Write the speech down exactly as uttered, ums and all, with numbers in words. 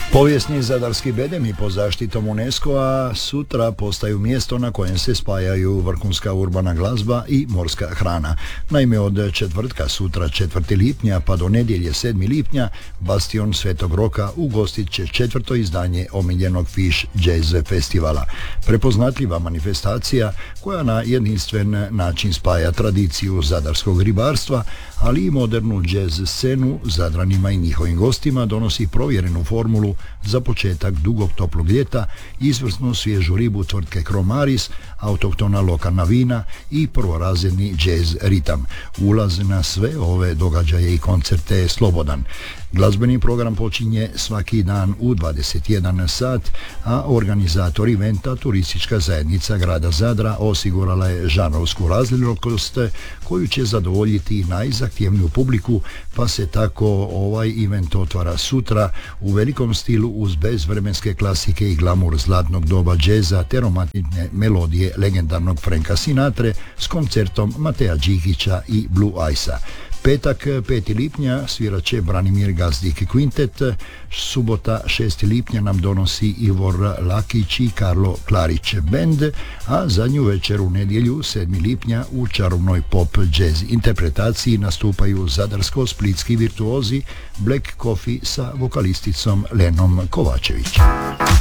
Povijesni zadarski bedemi pod zaštitom UNESCO-a sutra postaju mjesto na kojem se spajaju vrhunska urbana glazba i morska hrana. Naime, od četvrtka sutra četvrtog lipnja pa do nedjelje sedmog lipnja Bastion Svetog Roka ugostit će četvrto izdanje omiljenog Fish Jazz festivala. Prepoznatljiva manifestacija koja na jedinstven način spaja tradiciju zadarskog ribarstva, ali i modernu jazz scenu Zadranima i njihovim gostima donosi provjerenu formulu za početak dugog toplog ljeta, izvrsnu svježu ribu tvrtke Kromaris, autohtona lokalna vina i prvorazredni jazz ritam. Ulaz na sve ove događaje i koncerte je slobodan. Glazbeni program počinje svaki dan u dvadeset jedan sat, a organizator eventa, turistička zajednica grada Zadra, osigurala je žanrovsku raznolikost koju će zadovoljiti najzahtjevniju publiku, pa se tako ovaj event otvara sutra u velikom stilu uz bezvremenske klasike i glamur zlatnog doba džeza te romantične melodije legendarnog Franka Sinatre s koncertom Mateja Đikića i Blue Eyesa. Petak petog lipnja svirat će Branimir Gazdik Quintet, subota šestog lipnja nam donosi Ivor Lakić i Karlo Klarić Band, a zadnju večer u nedjelju sedmog lipnja u čarobnoj pop jazz interpretaciji nastupaju zadarsko-splitski virtuozi Black Coffee sa vokalisticom Lenom Kovačević.